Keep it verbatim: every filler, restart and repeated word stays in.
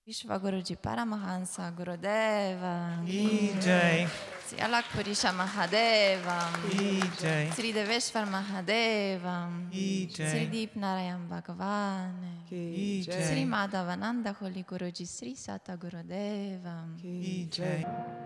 Vishwaguruji Paramahansa Gurudeva Ki Jai. Sri Alak Purisha Mahadeva Ki Jai. Sri Deveshwar Mahadeva Ki Jai. Sri Deep Narayan Bhagavan Ki Jai. Sri Madhavananda Holy Guruji Sri Sata Gurudeva Ki Jai.